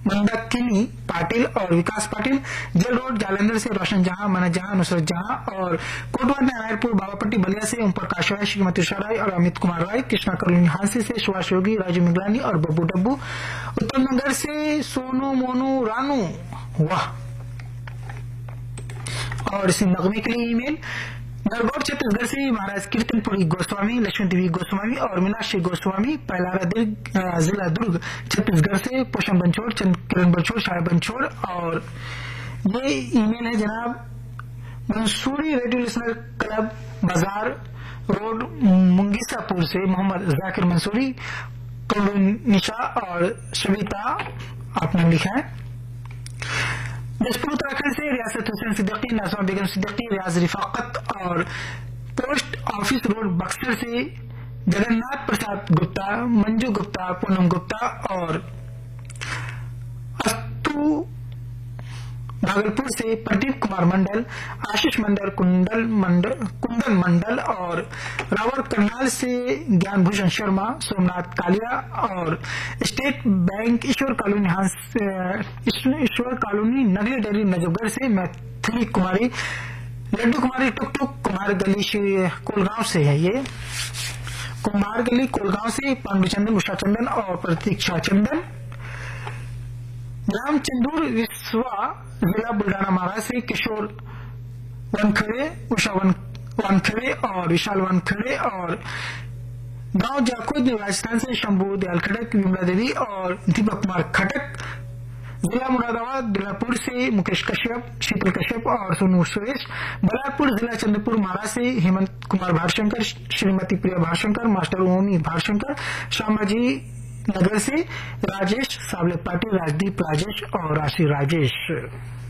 मंदाकिनी पाटिल और विकास Patil, jail road Jalandhar से रोशन जहां, मना जहां, नुसरत जहां और कोटवा नारायणपुर बाबापट्टी बलिया से ओम प्रकाश राय, श्रीमती उषा राय और अमित कुमार राय, कृष्णा कॉलोनी हांसी से सुभाष योगी, राजू मिगलानी और बब्बू डब्बू, उत्तम नगर से सोनू मोनू रानू, वाह। और इसी नगमे के लिए ईमेल नरगौर छत्तीसगढ़ से महाराज कीर्तनपुरी गोस्वामी, लक्ष्मी देवी गोस्वामी और मीनाक्षी गोस्वामी, पैलारा जिला दुर्ग छत्तीसगढ़ से पोषण बंछोड़, किरण बंछोड़, शाह बंछोड़। और ये ईमेल है जनाब मंसूरी रेडियो लिसनर क्लब, बाजार रोड, मुंगीसापुर से मोहम्मद जाकिर मंसूरी, निशा और सविता आपने लिखा है। जसपुर उत्तराखंड से रियासत हुसैन सिद्दीकी, नाज़मा बेगम सिद्दीकी, रियाज रिफाकत और पोस्ट ऑफिस रोड बक्सर से जगन्नाथ प्रसाद गुप्ता, मंजू गुप्ता, पूनम गुप्ता और अस्तु भागलपुर से प्रदीप कुमार मंडल, आशीष मंडल, कुंदन मंडल और रावण करनाल से ज्ञानभूषण शर्मा, सोमनाथ कालिया और स्टेट बैंक ईश्वर कॉलोनी नगली डेयरी नजफगढ़ से मैथिली कुमारी, लड्डू कुमारी टुक कुमार गली कोलगांव से है। ये कुमार गली कोलगांव से पांडुचंदन, उषा चंदन और प्रतीक्षा चंदन, रामचंदूर विश्वा जिला बुल्डाना महाराज से किशोर वनखड़े, उषा वनखड़े और विशाल वनखड़े और गांव जाखोद राजस्थान से शंभू दयाल खटक, विमला देवी और दीपक कुमार खटक, जिला मुरादाबाद दुल्लापुर से मुकेश कश्यप, शीतल कश्यप और सोनू सुरेश, बलापुर जिला चंद्रपुर महाराज से हेमंत कुमार भाटशंकर, श्रीमती प्रिया भाटशंकर, मास्टर ओमी भाटशंकर, श्यामाजी नगर से राजेश सावले पाटिल, राजदीप राजेश और राशि राजेश।